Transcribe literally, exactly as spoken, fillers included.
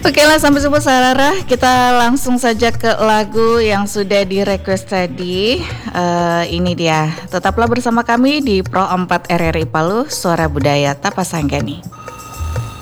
Oke lah, sampai jumpa Sarah. Kita langsung saja ke lagu yang sudah di request tadi. Uh, ini dia. Tetaplah bersama kami di Pro empat R R I Palu, Suara Budaya Tapasanggani.